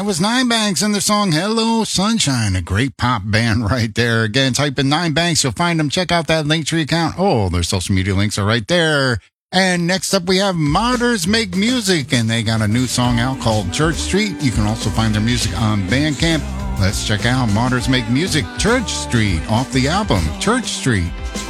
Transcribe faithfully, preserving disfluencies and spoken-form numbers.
was Nine Banks and their song Hello Sunshine, a great pop band right there. Again, type in Nine Banks, you'll find them. Check out that Linktree account. Oh, their social media links are right there. And next up, we have Martyrs Make Music, and they got a new song out called Church Street. You can also find their music on Bandcamp. Let's check out Martyrs Make Music, Church Street, off the album Church Street.